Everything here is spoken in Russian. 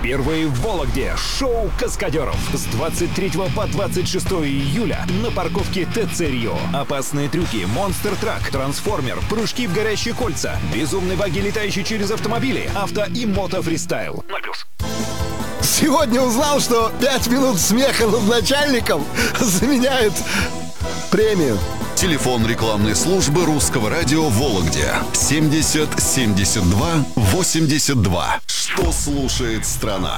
Впервые в Вологде шоу «Каскадеров» с 23 по 26 июля на парковке ТЦ «Рио». Опасные трюки, монстр-трак, трансформер, прыжки в горящие кольца, безумные баги, летающие через автомобили, авто и мото-фристайл. 0+. Сегодня узнал, что 5 минут смеха над начальником заменяют премию. Телефон рекламной службы Русского радио в Вологде 70 72 82. Что слушает страна?